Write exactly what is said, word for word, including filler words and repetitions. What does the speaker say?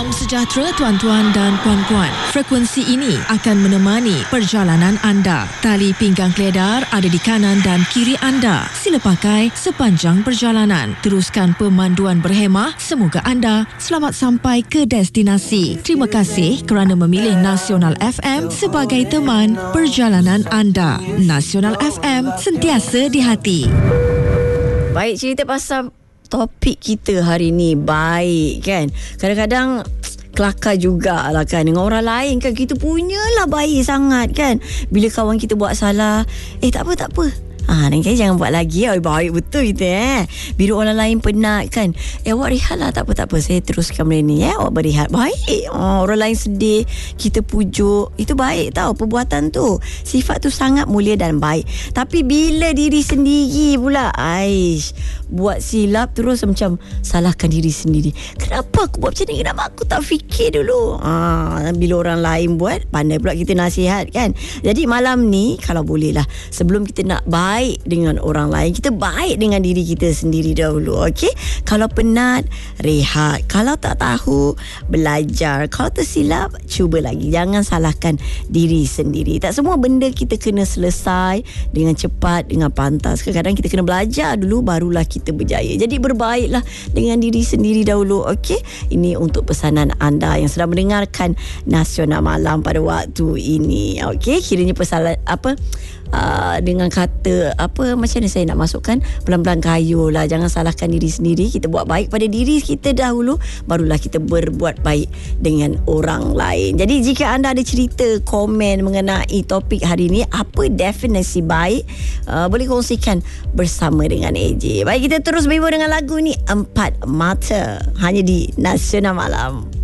Salam sejahtera tuan-tuan dan puan-puan. Frekuensi ini akan menemani perjalanan anda. Tali pinggang keledar ada di kanan dan kiri anda. Sila pakai sepanjang perjalanan. Teruskan pemanduan berhemah. Semoga anda selamat sampai ke destinasi. Terima kasih kerana memilih Nasional F M sebagai teman perjalanan anda. Nasional F M, sentiasa di hati. Baik, cerita pasal topik kita hari ni baik kan. Kadang-kadang kelakar jugalah kan dengan orang lain kan. Kita punyalah baik sangat kan. Bila kawan kita buat salah, eh tak apa tak apa, Ah, nanti jangan buat lagi. Oh, baik betul kita eh. Bila orang lain penat kan, eh awak rehat lah. Tak apa tak apa, saya teruskan benda ni eh. Awak berehat. Baik. Oh, orang lain sedih, kita pujuk. Itu baik tau. Perbuatan tu, sifat tu sangat mulia dan baik. Tapi bila diri sendiri pula, aish, buat silap terus macam salahkan diri sendiri. Kenapa aku buat macam ni? Kenapa aku tak fikir dulu? Ah, bila orang lain buat, pandai pula kita nasihat kan. Jadi malam ni kalau boleh lah, sebelum kita nak baik dengan orang lain, kita baik dengan diri kita sendiri dahulu. Okey? Kalau penat, rehat. Kalau tak tahu, belajar. Kalau tersilap, cuba lagi. Jangan salahkan diri sendiri. Tak semua benda kita kena selesai dengan cepat, dengan pantas. Kadang-kadang kita kena belajar dulu, barulah kita berjaya. Jadi berbaiklah dengan diri sendiri dahulu. Okey? Ini untuk pesanan anda yang sedang mendengarkan Nasional Malam pada waktu ini. Okey? Kiranya pesanan apa uh, dengan kata apa, macam mana saya nak masukkan, pelan-pelan kayu lah. Jangan salahkan diri sendiri. Kita buat baik pada diri kita dahulu, barulah kita berbuat baik dengan orang lain. Jadi jika anda ada cerita, komen mengenai topik hari ini, apa definisi baik, uh, boleh kongsikan bersama dengan A J. Baik, kita terus berhibur dengan lagu ni, Empat Mata, hanya di Nasional Malam.